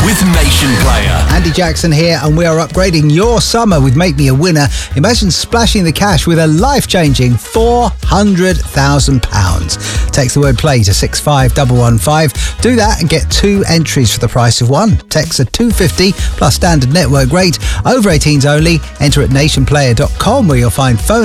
with Nation Player. Andy Jackson here, and we are upgrading your summer with Make Me a Winner. Imagine splashing the cash with a life-changing £400,000. Text the word play to 65115. Do that and get 2 entries for the price of 1. Text at 250 plus standard network rate. Over 18s only. Enter at nationplayer.com, where you'll find phone